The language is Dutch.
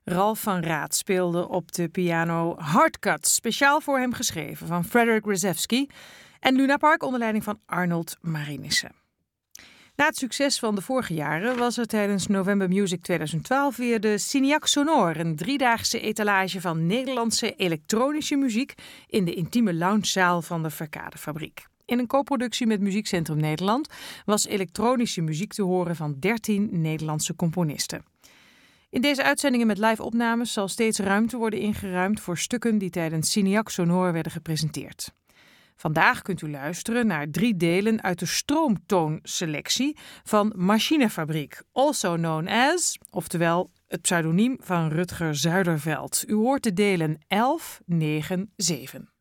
Ralf van Raat speelde op de piano Hardcut, speciaal voor hem geschreven, van Frederic Rzewski, en Luna Park onder leiding van Arnold Marinissen. Na het succes van de vorige jaren was er tijdens November Music 2012 weer de Signac Sonore, een driedaagse etalage van Nederlandse elektronische muziek in de intieme loungezaal van de Verkadefabriek. In een co-productie met Muziekcentrum Nederland was elektronische muziek te horen van 13 Nederlandse componisten. In deze uitzendingen met live-opnames zal steeds ruimte worden ingeruimd voor stukken die tijdens Signac Sonore werden gepresenteerd. Vandaag kunt u luisteren naar 3 delen uit de stroomtoonselectie van Machinefabriek, also known as, oftewel het pseudoniem van Rutger Zuiderveld. U hoort de delen 11, 9, 7.